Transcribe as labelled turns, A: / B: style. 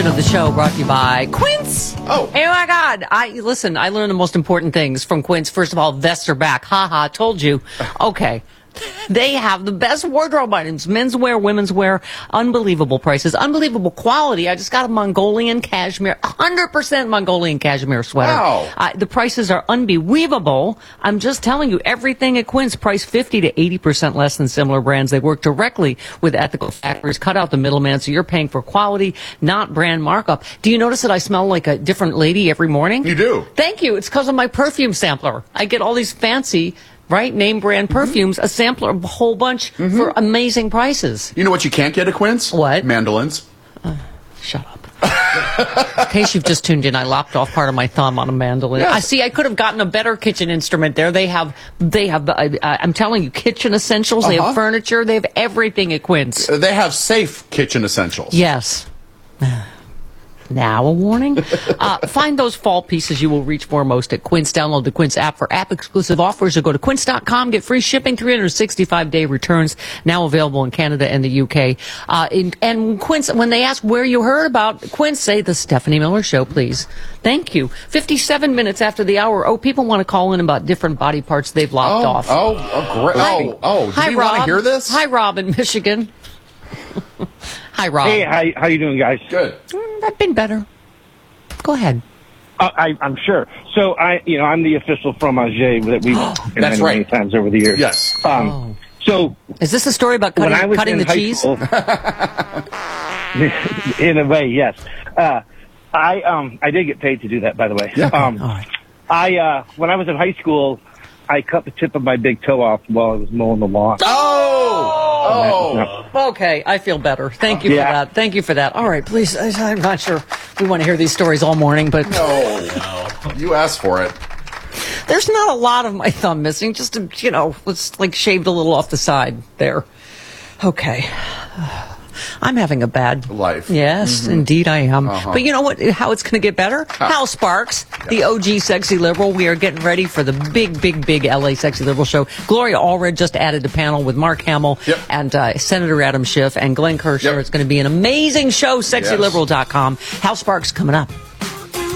A: portion of the show brought to you by Quince.
B: Oh
A: my God. I learned the most important things from Quince. First of all, vests are back. Ha, told you. Okay. They have the best wardrobe items, menswear, women's wear, unbelievable prices, unbelievable quality. I just got a Mongolian cashmere, 100% Mongolian cashmere sweater.
B: Wow.
A: The prices are unbelievable. I'm just telling you, everything at Quince priced 50 to 80% less than similar brands. They work directly with ethical factories, cut out the middleman, so you're paying for quality, not brand markup. Do you notice that I smell like a different lady every morning?
B: You do.
A: Thank you. It's because of my perfume sampler. I get all these fancy, name brand perfumes, a sampler, a whole bunch for amazing prices.
B: You know what you can't get at Quince?
A: What?
B: Mandolins.
A: Shut up. In case you've just tuned in, I lopped off part of my thumb on a mandolin.
B: Yes.
A: I could have gotten a better kitchen instrument there. They have. I'm telling you, kitchen essentials. They have furniture. They have everything at Quince.
B: They have safe kitchen essentials.
A: Yes. Now a warning. Find those fall pieces you will reach for most at Quince. Download the Quince app for app-exclusive offers or go to quince.com. Get free shipping, 365-day returns. Now available in Canada and the UK. And Quince, when they ask where you heard about Quince, say the Stephanie Miller Show, please. Thank you. 57 minutes after the hour. Oh, people want to call in about different body parts they've lopped off.
B: Great.
A: Hi,
B: do you
A: Rob.
B: want to hear this?
A: Hi, Rob in Michigan. Hi, Rob.
C: Hey, how you doing, guys?
B: Good.
A: I've been better. Go ahead.
C: I'm sure. So I'm the official fromage that we've
B: That's
C: many times over the years.
B: Yes.
C: So
A: is this a story about cutting the cheese?
C: School, in a way, yes. I did get paid to do that, by the way.
B: Yeah.
A: All right.
C: When I was in high school, I cut the tip of my big toe off while I was mowing the lawn.
A: Okay, I feel better. Thank you for that. Thank you for that. All right, please. I'm not sure we want to hear these stories all morning, but
B: No. You asked for it.
A: there's not a lot of my thumb missing. Just it's like shaved a little off the side there. Okay. I'm having a bad
B: life.
A: Yes, indeed I am. But you know what? How it's going to get better? Hal Sparks, the OG Sexy Liberal. We are getting ready for the big LA Sexy Liberal show. Gloria Allred just added the panel with Mark Hamill and Senator Adam Schiff and Glenn Kirshner. It's going to be an amazing show. SexyLiberal.com. Hal Sparks coming up.